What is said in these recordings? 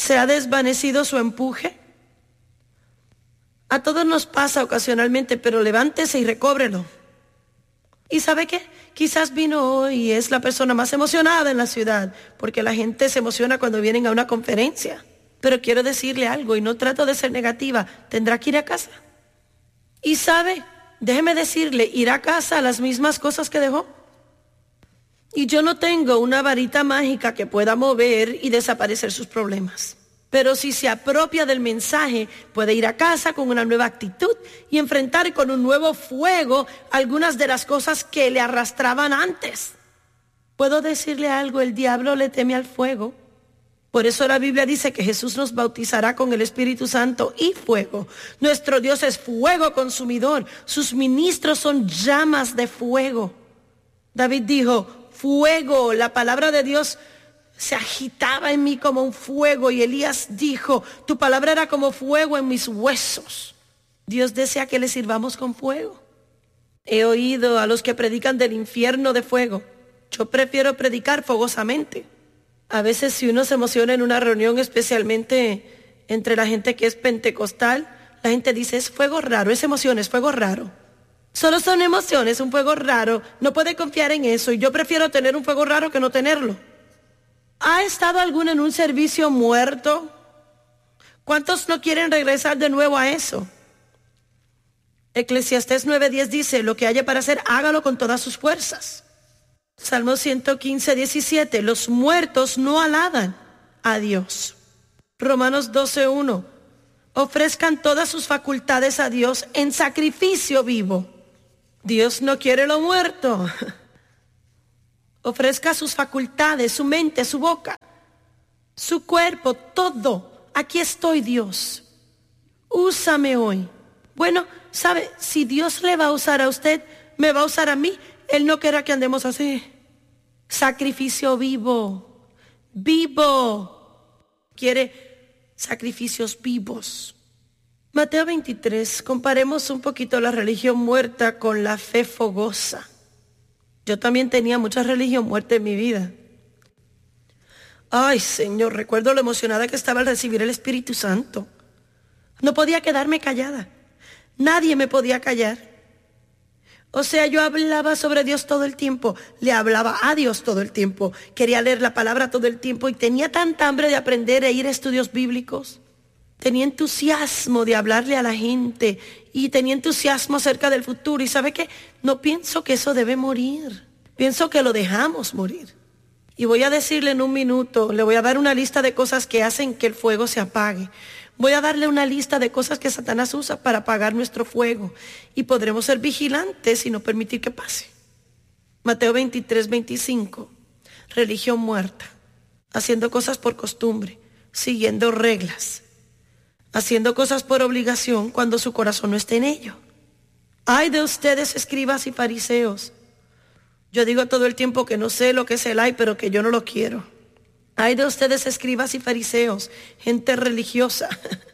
¿Se ha desvanecido su empuje? A todos nos pasa ocasionalmente, pero levántese y recóbrelo. ¿Y sabe qué? Quizás vino hoy y es la persona más emocionada en la ciudad, porque la gente se emociona cuando vienen a una conferencia. Pero quiero decirle algo, y no trato de ser negativa, tendrá que ir a casa. Y sabe, déjeme decirle, irá a casa a las mismas cosas que dejó. Y yo no tengo una varita mágica que pueda mover y desaparecer sus problemas. Pero si se apropia del mensaje, puede ir a casa con una nueva actitud y enfrentar con un nuevo fuego algunas de las cosas que le arrastraban antes. ¿Puedo decirle algo? El diablo le teme al fuego. Por eso la Biblia dice que Jesús nos bautizará con el Espíritu Santo y fuego. Nuestro Dios es fuego consumidor. Sus ministros son llamas de fuego. David dijo, fuego, la palabra de Dios se agitaba en mí como un fuego, y Elías dijo, tu palabra era como fuego en mis huesos. Dios desea que le sirvamos con fuego. He oído a los que predican del infierno de fuego. Yo prefiero predicar fogosamente. A veces si uno se emociona en una reunión, especialmente entre la gente que es pentecostal, la gente dice, es fuego raro, es emoción, es fuego raro. Solo son emociones, un fuego raro. No puede confiar en eso, y yo prefiero tener un fuego raro que no tenerlo. ¿Ha estado alguno en un servicio muerto? ¿Cuántos no quieren regresar de nuevo a eso? Eclesiastés 9:10 dice, lo que haya para hacer, hágalo con todas sus fuerzas. Salmo 115:17, los muertos no alaban a Dios. Romanos 12:1, ofrezcan todas sus facultades a Dios en sacrificio vivo. Dios no quiere lo muerto. Ofrezca sus facultades, su mente, su boca, su cuerpo, todo. Aquí estoy, Dios. Úsame hoy. Bueno, ¿sabe? Si Dios le va a usar a usted, me va a usar a mí. Él no quiere que andemos así. Sacrificio vivo. Vivo. Quiere sacrificios vivos. Mateo 23. Comparemos un poquito la religión muerta con la fe fogosa. Yo también tenía mucha religión muerta en mi vida. Ay, Señor, recuerdo lo emocionada que estaba al recibir el Espíritu Santo. No podía quedarme callada. Nadie me podía callar. O sea, yo hablaba sobre Dios todo el tiempo. Le hablaba a Dios todo el tiempo. Quería leer la palabra todo el tiempo y tenía tanta hambre de aprender e ir a estudios bíblicos. Tenía entusiasmo de hablarle a la gente y tenía entusiasmo acerca del futuro. ¿Y sabe qué? No pienso que eso debe morir. Pienso que lo dejamos morir. Y voy a decirle en un minuto, le voy a dar una lista de cosas que hacen que el fuego se apague. Voy a darle una lista de cosas que Satanás usa para apagar nuestro fuego. Y podremos ser vigilantes y no permitir que pase. Mateo 23:25. Religión muerta. Haciendo cosas por costumbre. Siguiendo reglas. Haciendo cosas por obligación cuando su corazón no esté en ello. Ay de ustedes, escribas y fariseos. Yo digo todo el tiempo que no sé lo que es el ay, pero que yo no lo quiero. Ay de ustedes, escribas y fariseos, gente religiosa,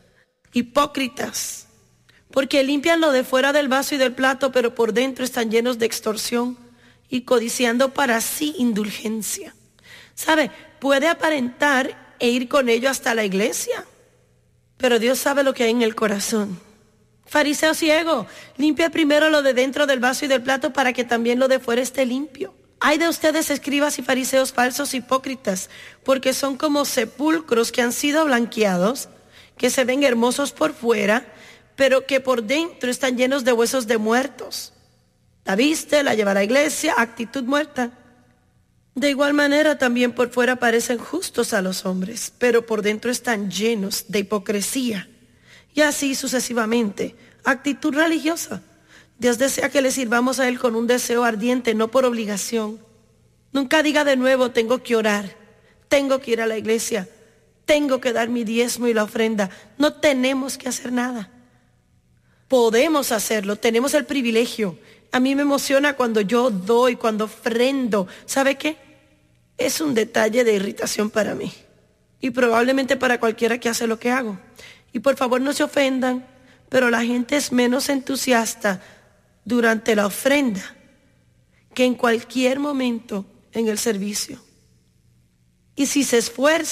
hipócritas, porque limpian lo de fuera del vaso y del plato, pero por dentro están llenos de extorsión y codiciando para sí indulgencia. ¿Sabe? Puede aparentar e ir con ello hasta la iglesia, pero Dios sabe lo que hay en el corazón. Fariseo ciego, limpia primero lo de dentro del vaso y del plato para que también lo de fuera esté limpio. Ay de ustedes, escribas y fariseos falsos hipócritas, porque son como sepulcros que han sido blanqueados, que se ven hermosos por fuera, pero que por dentro están llenos de huesos de muertos. La viste, la lleva a la iglesia, actitud muerta. De igual manera también por fuera parecen justos a los hombres, pero por dentro están llenos de hipocresía. Y así sucesivamente, actitud religiosa. Dios desea que le sirvamos a Él con un deseo ardiente, no por obligación. Nunca diga de nuevo, tengo que orar, tengo que ir a la iglesia, tengo que dar mi diezmo y la ofrenda. No tenemos que hacer nada. Podemos hacerlo, tenemos el privilegio. A mí me emociona cuando yo doy, cuando ofrendo. ¿Sabe qué? Es un detalle de irritación para mí. Y probablemente para cualquiera que hace lo que hago. Y por favor no se ofendan, pero la gente es menos entusiasta durante la ofrenda que en cualquier momento en el servicio. Y si se esfuerza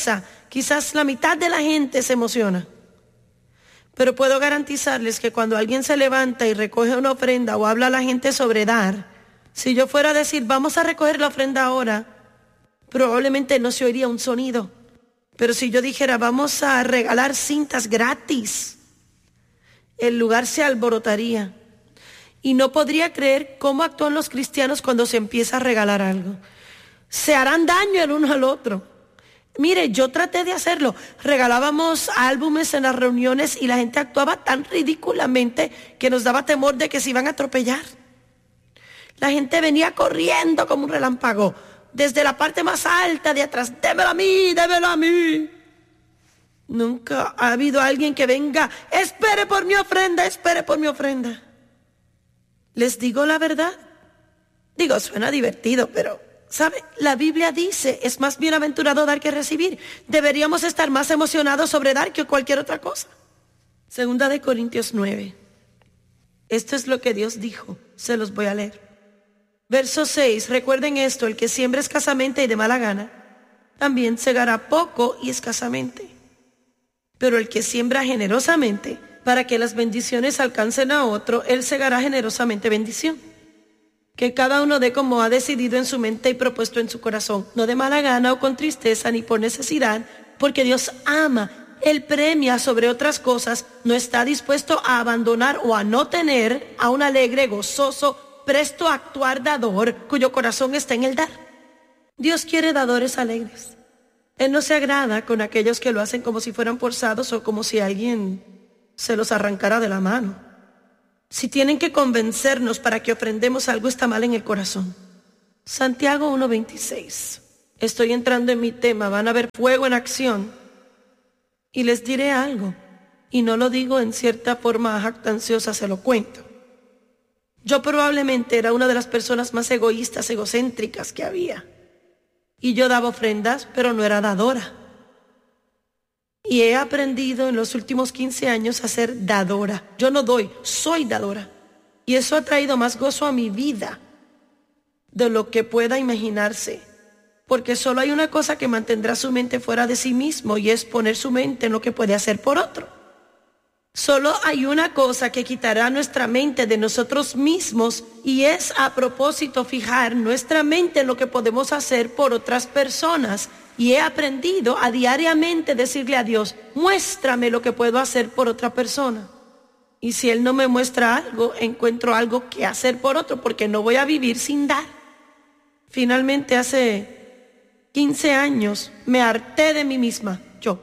quizás la mitad de la gente se emociona. Pero puedo garantizarles que cuando alguien se levanta y recoge una ofrenda o habla a la gente sobre dar, si yo fuera a decir, vamos a recoger la ofrenda ahora, probablemente no se oiría un sonido. Pero si yo dijera, vamos a regalar cintas gratis, el lugar se alborotaría. Y no podría creer cómo actúan los cristianos cuando se empieza a regalar algo. Se harán daño el uno al otro. Mire, yo traté de hacerlo. Regalábamos álbumes en las reuniones y la gente actuaba tan ridículamente que nos daba temor de que se iban a atropellar. La gente venía corriendo como un relámpago, desde la parte más alta de atrás. Démelo a mí, démelo a mí. Nunca ha habido alguien que venga, espere por mi ofrenda, espere por mi ofrenda. Les digo la verdad. Digo, suena divertido, pero ¿sabe? La Biblia dice, es más bienaventurado dar que recibir. Deberíamos estar más emocionados sobre dar que cualquier otra cosa. Segunda de Corintios 9. Esto es lo que Dios dijo. Se los voy a leer. Verso 6. Recuerden esto, el que siembra escasamente y de mala gana, también segará poco y escasamente. Pero el que siembra generosamente, para que las bendiciones alcancen a otro, él segará generosamente bendición. Que cada uno dé como ha decidido en su mente y propuesto en su corazón, no de mala gana o con tristeza ni por necesidad, porque Dios ama, Él premia sobre otras cosas, no está dispuesto a abandonar o a no tener a un alegre, gozoso, presto a actuar dador, cuyo corazón está en el dar. Dios quiere dadores alegres. Él no se agrada con aquellos que lo hacen como si fueran forzados o como si alguien se los arrancara de la mano. Si tienen que convencernos para que ofrendemos algo, está mal en el corazón. Santiago 1:26. Estoy entrando en mi tema, van a ver fuego en acción. Y les diré algo, y no lo digo en cierta forma jactanciosa, se lo cuento. Yo probablemente era una de las personas más egoístas, egocéntricas que había. Y yo daba ofrendas, pero no era dadora. Y he aprendido en los últimos 15 años a ser dadora. Yo no doy, soy dadora. Y eso ha traído más gozo a mi vida de lo que pueda imaginarse. Porque solo hay una cosa que mantendrá su mente fuera de sí mismo y es poner su mente en lo que puede hacer por otro. Solo hay una cosa que quitará nuestra mente de nosotros mismos y es a propósito fijar nuestra mente en lo que podemos hacer por otras personas. Y he aprendido a diariamente decirle a Dios, muéstrame lo que puedo hacer por otra persona. Y si Él no me muestra algo, encuentro algo que hacer por otro, porque no voy a vivir sin dar. Finalmente, hace 15 años, me harté de mí misma. Yo.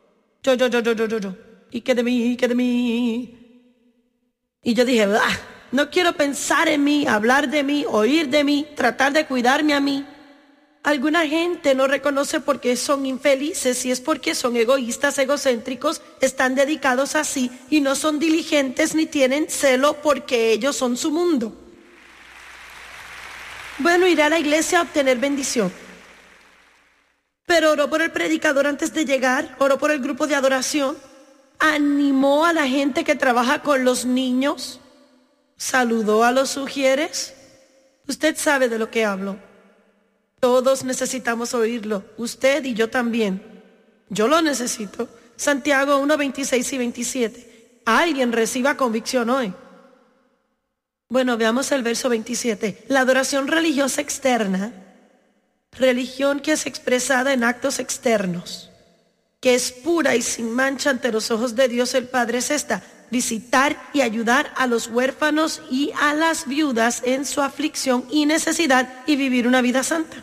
¿Y qué de mí? ¿Y qué de mí? Y yo dije, no quiero pensar en mí, hablar de mí, oír de mí, tratar de cuidarme a mí. Alguna gente no reconoce por qué son infelices y es porque son egoístas, egocéntricos, están dedicados así y no son diligentes ni tienen celo porque ellos son su mundo. Bueno, iré a la iglesia a obtener bendición. Pero oró por el predicador antes de llegar, oró por el grupo de adoración, animó a la gente que trabaja con los niños, saludó a los sugieres. Usted sabe de lo que hablo. Todos necesitamos oírlo, usted y yo también. Yo lo necesito. Santiago 1:26 y 27. Alguien reciba convicción hoy. Bueno, veamos el verso 27. La adoración religiosa externa, religión que es expresada en actos externos, que es pura y sin mancha ante los ojos de Dios el Padre, es esta: visitar y ayudar a los huérfanos y a las viudas en su aflicción y necesidad y vivir una vida santa.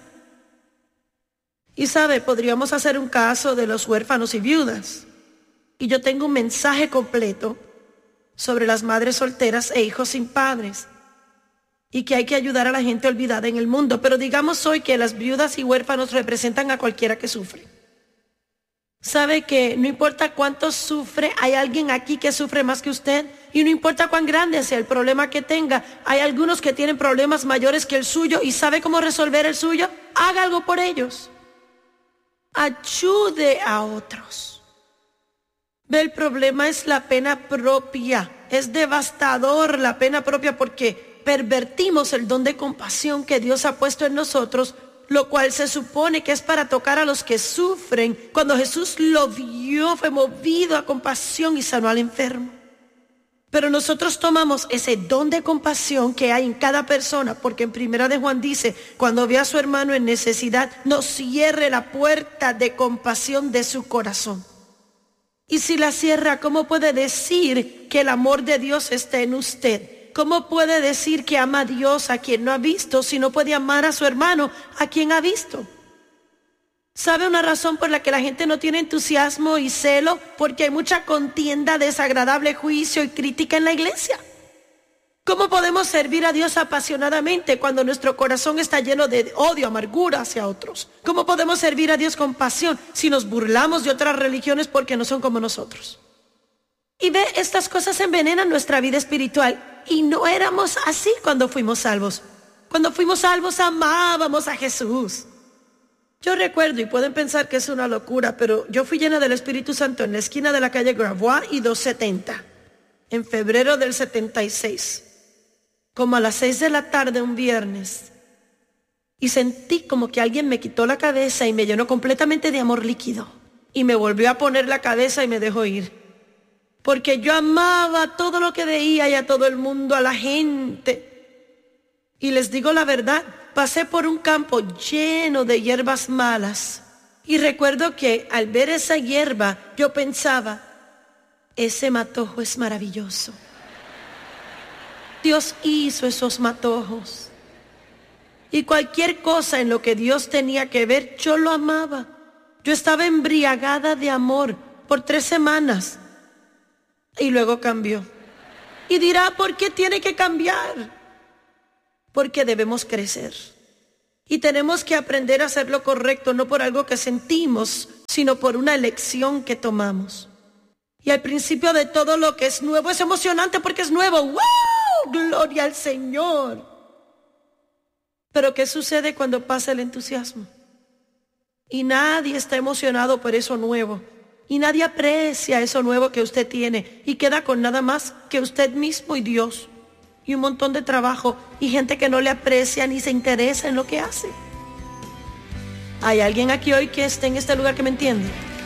Y sabe, podríamos hacer un caso de los huérfanos y viudas. Y yo tengo un mensaje completo sobre las madres solteras e hijos sin padres. Y que hay que ayudar a la gente olvidada en el mundo. Pero digamos hoy que las viudas y huérfanos representan a cualquiera que sufre. Sabe que no importa cuánto sufre, hay alguien aquí que sufre más que usted. Y no importa cuán grande sea el problema que tenga, hay algunos que tienen problemas mayores que el suyo. ¿Y sabe cómo resolver el suyo? Haga algo por ellos. Ayude a otros. Ve, el problema es la pena propia. Es devastador la pena propia porque pervertimos el don de compasión que Dios ha puesto en nosotros, lo cual se supone que es para tocar a los que sufren. Cuando Jesús lo vio, fue movido a compasión y sanó al enfermo. Pero nosotros tomamos ese don de compasión que hay en cada persona, porque en 1 de Juan dice, cuando ve a su hermano en necesidad, no cierre la puerta de compasión de su corazón. Y si la cierra, ¿cómo puede decir que el amor de Dios está en usted? ¿Cómo puede decir que ama a Dios a quien no ha visto, si no puede amar a su hermano a quien ha visto? ¿Sabe una razón por la que la gente no tiene entusiasmo y celo? Porque hay mucha contienda, desagradable juicio y crítica en la iglesia. ¿Cómo podemos servir a Dios apasionadamente cuando nuestro corazón está lleno de odio, amargura hacia otros? ¿Cómo podemos servir a Dios con pasión si nos burlamos de otras religiones porque no son como nosotros? Y ve, estas cosas envenenan nuestra vida espiritual. Y no éramos así cuando fuimos salvos. Cuando fuimos salvos amábamos a Jesús. Yo recuerdo, y pueden pensar que es una locura, pero yo fui llena del Espíritu Santo en la esquina de la calle Gravois y 270, en febrero del 76, como a las 6 de la tarde un viernes. Y sentí como que alguien me quitó la cabeza y me llenó completamente de amor líquido. Y me volvió a poner la cabeza y me dejó ir. Porque yo amaba todo lo que veía y a todo el mundo, a la gente. Y les digo la verdad, pasé por un campo lleno de hierbas malas. Y recuerdo que al ver esa hierba, yo pensaba, ese matojo es maravilloso. Dios hizo esos matojos. Y cualquier cosa en lo que Dios tenía que ver, yo lo amaba. Yo estaba embriagada de amor por 3 semanas. Y luego cambió. Y dirá, ¿por qué tiene que cambiar? Porque debemos crecer. Y tenemos que aprender a hacer lo correcto, no por algo que sentimos, sino por una elección que tomamos. Y al principio de todo lo que es nuevo, es emocionante porque es nuevo. ¡Wow! ¡Gloria al Señor! Pero ¿qué sucede cuando pasa el entusiasmo? Y nadie está emocionado por eso nuevo. Y nadie aprecia eso nuevo que usted tiene. Y queda con nada más que usted mismo y Dios. Y un montón de trabajo. Y gente que no le aprecia ni se interesa en lo que hace. ¿Hay alguien aquí hoy que esté en este lugar que me entiende?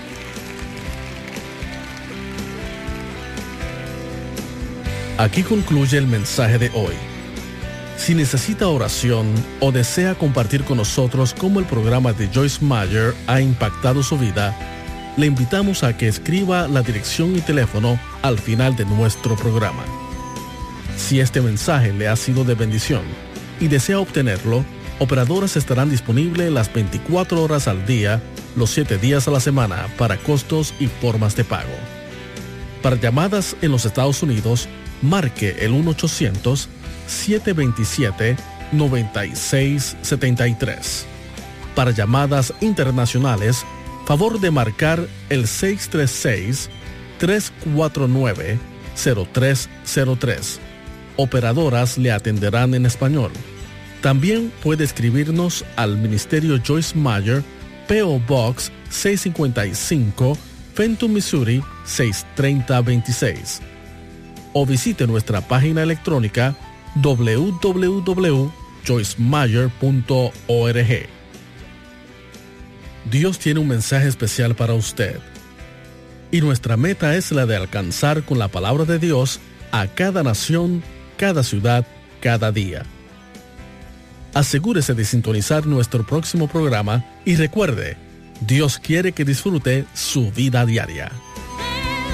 Aquí concluye el mensaje de hoy. Si necesita oración o desea compartir con nosotros cómo el programa de Joyce Meyer ha impactado su vida, le invitamos a que escriba la dirección y teléfono al final de nuestro programa. Si este mensaje le ha sido de bendición y desea obtenerlo, operadoras estarán disponibles las 24 horas al día, los 7 días a la semana para costos y formas de pago. Para llamadas en los Estados Unidos, marque el 1-800-727-9673. Para llamadas internacionales, favor de marcar el 636-349-0303. Operadoras le atenderán en español. También puede escribirnos al Ministerio Joyce Meyer, P.O. Box 655, Fenton, Missouri 63026. O visite nuestra página electrónica www.joycemeyer.org. Dios tiene un mensaje especial para usted. Y nuestra meta es la de alcanzar con la palabra de Dios a cada nación, cada ciudad, cada día. Asegúrese de sintonizar nuestro próximo programa y recuerde, Dios quiere que disfrute su vida diaria.